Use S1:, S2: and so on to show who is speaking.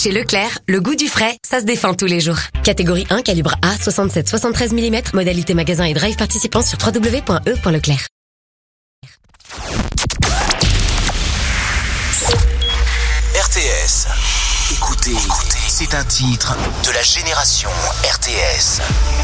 S1: Chez Leclerc, le goût du frais, ça se défend tous les jours. Catégorie 1, calibre A, 67-73 mm, modalité magasin et drive participant sur www.e.leclerc.
S2: RTS. Écoutez, c'est un titre de la génération RTS.